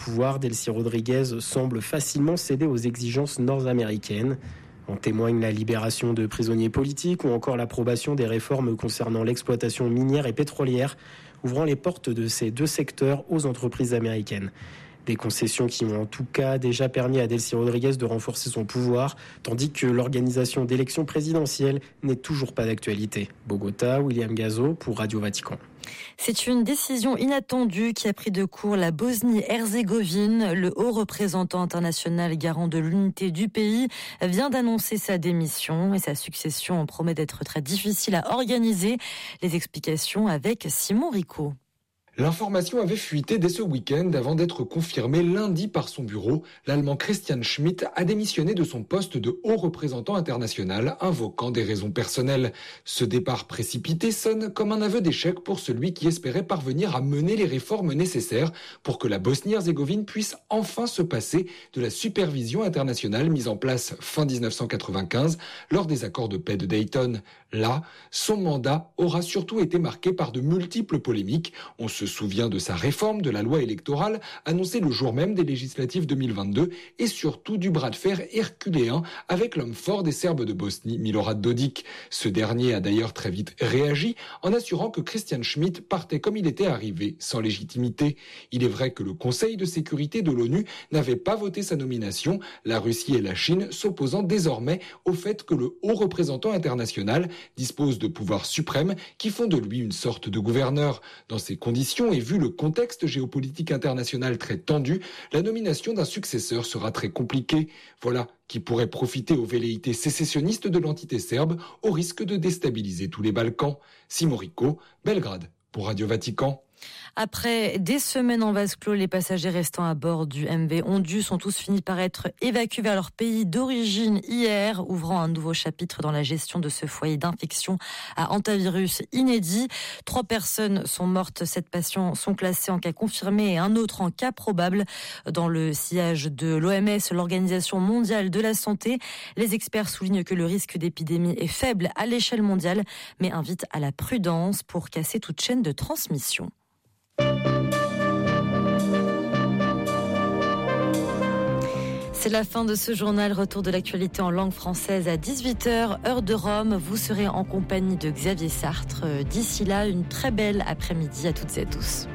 pouvoir, Delcy Rodriguez semble facilement céder aux exigences nord-américaines. En témoigne la libération de prisonniers politiques ou encore l'approbation des réformes concernant l'exploitation minière et pétrolière, ouvrant les portes de ces deux secteurs aux entreprises américaines. Des concessions qui ont en tout cas déjà permis à Delcy Rodriguez de renforcer son pouvoir, tandis que l'organisation d'élections présidentielles n'est toujours pas d'actualité. Bogota, William Gazo pour Radio Vatican. C'est une décision inattendue qui a pris de court la Bosnie-Herzégovine. Le haut représentant international garant de l'unité du pays vient d'annoncer sa démission et sa succession promet d'être très difficile à organiser. Les explications avec Simon Rico. L'information avait fuité dès ce week-end avant d'être confirmée lundi par son bureau. L'Allemand Christian Schmidt a démissionné de son poste de haut représentant international, invoquant des raisons personnelles. Ce départ précipité sonne comme un aveu d'échec pour celui qui espérait parvenir à mener les réformes nécessaires pour que la Bosnie-Herzégovine puisse enfin se passer de la supervision internationale mise en place fin 1995 lors des accords de paix de Dayton. Là, son mandat aura surtout été marqué par de multiples polémiques. On se souvient de sa réforme de la loi électorale annoncée le jour même des législatives 2022 et surtout du bras de fer herculéen avec l'homme fort des Serbes de Bosnie, Milorad Dodik. Ce dernier a d'ailleurs très vite réagi en assurant que Christian Schmidt partait comme il était arrivé, sans légitimité. Il est vrai que le Conseil de sécurité de l'ONU n'avait pas voté sa nomination, la Russie et la Chine s'opposant désormais au fait que le haut représentant international dispose de pouvoirs suprêmes qui font de lui une sorte de gouverneur. Dans ces conditions et vu le contexte géopolitique international très tendu, la nomination d'un successeur sera très compliquée. Voilà qui pourrait profiter aux velléités sécessionnistes de l'entité serbe au risque de déstabiliser tous les Balkans. Simon Rico, Belgrade, pour Radio Vatican. Après des semaines en vase clos, les passagers restant à bord du MV Ondus ont tous fini par être évacués vers leur pays d'origine hier, ouvrant un nouveau chapitre dans la gestion de ce foyer d'infection à hantavirus inédit. 3 personnes sont mortes, 7 patients sont classés en cas confirmé et un autre en cas probable. Dans le sillage de l'OMS, l'Organisation mondiale de la santé, les experts soulignent que le risque d'épidémie est faible à l'échelle mondiale, mais invitent à la prudence pour casser toute chaîne de transmission. C'est la fin de ce journal. Retour de l'actualité en langue française à 18h, heure de Rome. Vous serez en compagnie de Xavier Sartre. D'ici là, une très belle après-midi à toutes et à tous.